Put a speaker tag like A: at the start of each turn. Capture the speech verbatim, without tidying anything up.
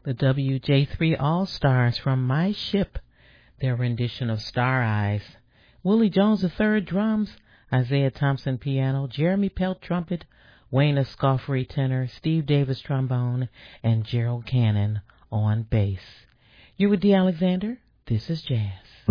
A: The W J three All-Stars from My Ship, their rendition of Star Eyes. Willie Jones the third drums, Isaiah Thompson piano, Jeremy Pelt trumpet, Wayne Escoffery tenor, Steve Davis trombone, and Gerald Cannon on bass. You're with Dee Alexander. This is Jazz.